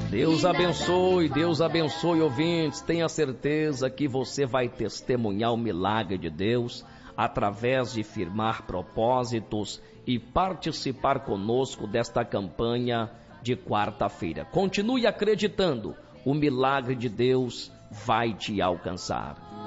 Deus abençoe, ouvintes. Tenha certeza que você vai testemunhar o milagre de Deus através de firmar propósitos e participar conosco desta campanha de quarta-feira. Continue acreditando, o milagre de Deus vai te alcançar.